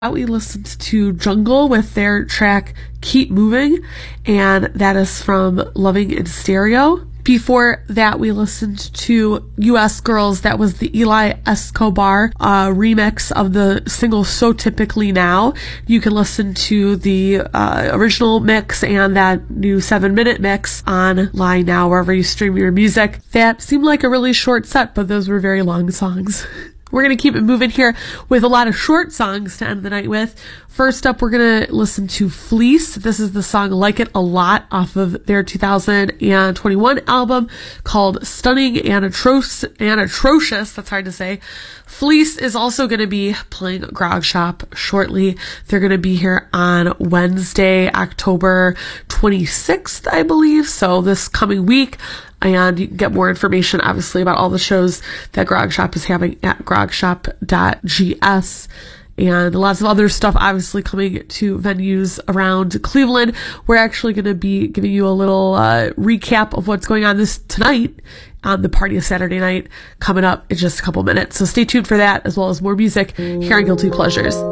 We listened to Jungle with their track Keep Moving, and that is from Loving in Stereo. Before that, we listened to US Girls. That was the Eli Escobar remix of the single So Typically Now. You can listen to the original mix and that new 7-minute mix online now, wherever you stream your music. That seemed like a really short set, but those were very long songs. We're going to keep it moving here with a lot of short songs to end the night with. First up, we're going to listen to Fleece. This is the song Like It a Lot off of their 2021 album called Stunning and Atrocious. That's hard to say. Fleece is also going to be playing Grog Shop shortly. They're going to be here on Wednesday, October 26th, I believe. So this coming week. And you can get more information, obviously, about all the shows that Grog Shop is having at grogshop.gs. And lots of other stuff, obviously, coming to venues around Cleveland. We're actually going to be giving you a little recap of what's going on tonight on the Party of Saturday Night coming up in just a couple minutes. So stay tuned for that, as well as more music here on Guilty Pleasures.